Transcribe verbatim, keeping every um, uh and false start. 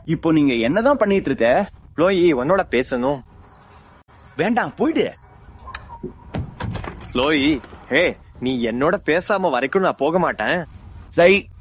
இப்போ நீங்க என்னதான் பண்ணிட்டு இருக்க? க்ளோயி உன்னோட பேசணும். வேண்டாம், போயிடு. க்ளோயி, ஹே, நீ என்னோட பேசாம வரைக்கும் நான் போக மாட்டேன். சரி,